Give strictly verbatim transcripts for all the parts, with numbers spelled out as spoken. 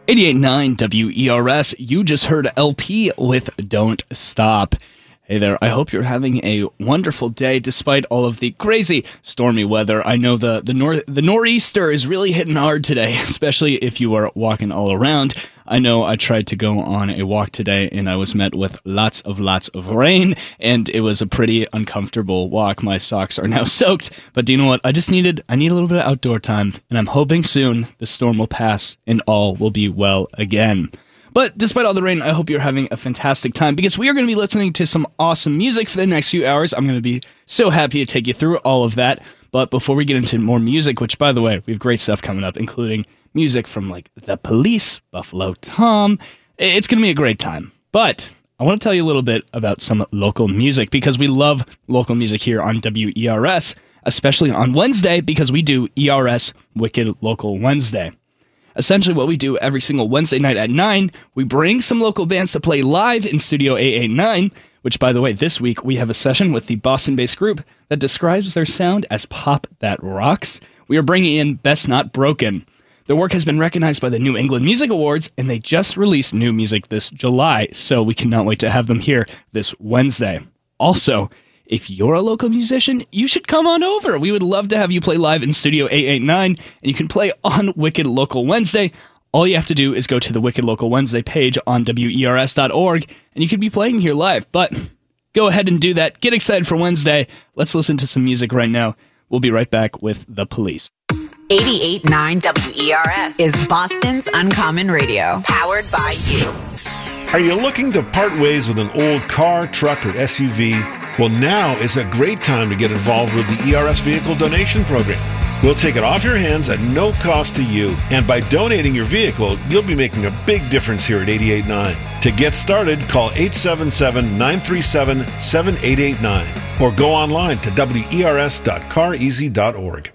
eighty-eight point nine W E R S, you just heard L P with Don't Stop. Hey there, I hope you're having a wonderful day despite all of the crazy stormy weather. I know the the, nor- the nor'easter is really hitting hard today, especially if you are walking all around. I know I tried to go on a walk today and I was met with lots of lots of rain, and it was a pretty uncomfortable walk. My socks are now soaked, but do you know what? I just needed, I need a little bit of outdoor time, and I'm hoping soon the storm will pass and all will be well again. But despite all the rain, I hope you're having a fantastic time because we are going to be listening to some awesome music for the next few hours. I'm going to be so happy to take you through all of that. But before we get into more music, which, by the way, we have great stuff coming up, including music from, like, The Police, Buffalo Tom. It's going to be a great time. But I want to tell you a little bit about some local music because we love local music here on W E R S, especially on Wednesday because we do E R S Wicked Local Wednesday. Essentially, what we do every single Wednesday night at nine, we bring some local bands to play live in Studio eight eighty-nine, which, by the way, this week we have a session with the Boston-based group that describes their sound as pop that rocks. We are bringing in Best Not Broken. Their work has been recognized by the New England Music Awards, and they just released new music this July, so we cannot wait to have them here this Wednesday. Also, if you're a local musician, you should come on over. We would love to have you play live in Studio eight eighty-nine, and you can play on Wicked Local Wednesday. All you have to do is go to the Wicked Local Wednesday page on W E R S dot org, and you could be playing here live. But go ahead and do that. Get excited for Wednesday. Let's listen to some music right now. We'll be right back with The Police. eighty-eight point nine W E R S is Boston's Uncommon Radio, powered by you. Are you looking to part ways with an old car, truck, or S U V? Well, now is a great time to get involved with the E R S Vehicle Donation Program. We'll take it off your hands at no cost to you. And by donating your vehicle, you'll be making a big difference here at eighty-eight point nine. To get started, call eight seven seven, nine three seven, seven eight eight nine or go online to W E R S dot car easy dot org.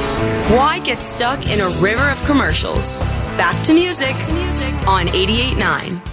Why get stuck in a river of commercials? Back to music, to music on eighty-eight point nine.